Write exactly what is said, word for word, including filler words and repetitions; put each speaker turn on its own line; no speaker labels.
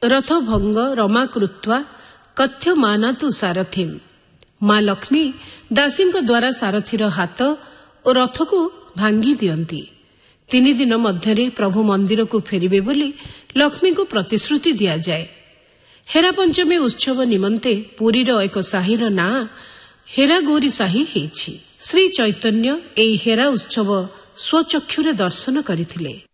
ରଥ ଭଙ୍ଗ ରମା କୃତ୍ୱା କଥ୍ୟ ମାନାତୁ ସାରଥିମ୍। ମା ଲକ୍ଷ୍ମୀ ଦାସୀଙ୍କ ଦ୍ୱାରା ସାରଥୀର ହାତ ଓ ରଥକୁ ଭାଙ୍ଗି ଦିଅନ୍ତି। ତିନି ଦିନ ମଧ୍ୟରେ ପ୍ରଭୁ ମନ୍ଦିରକୁ ଫେରିବେ ବୋଲି ଲକ୍ଷ୍ମୀଙ୍କୁ ପ୍ରତିଶ୍ରୁତି ଦିଆଯାଏ। ହେରା ପଞ୍ଚମୀ ଉତ୍ସବ ନିମନ୍ତେ ପୁରୀର ଏକ ସାହିର ନାଁ ହେରାଗୌରୀ ସାହି ହୋଇଛି। ଶ୍ରୀ ଚୈତନ୍ୟ ଏହି ହେରା ଉତ୍ସବ ସ୍ୱଚକ୍ଷୁରେ ଦର୍ଶନ କରିଥିଲେ।